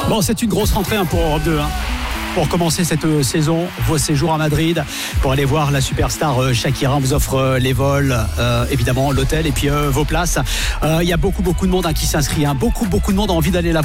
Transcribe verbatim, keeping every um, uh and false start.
Bon, c'est une grosse rentrée hein, pour Europe deux. Hein. Pour commencer cette euh, saison, vos séjours à Madrid pour aller voir la superstar euh, Shakira. On vous offre euh, les vols, euh, évidemment l'hôtel et puis euh, vos places. Il euh, y a beaucoup beaucoup de monde hein, qui s'inscrit. Hein. Beaucoup beaucoup de monde a envie d'aller la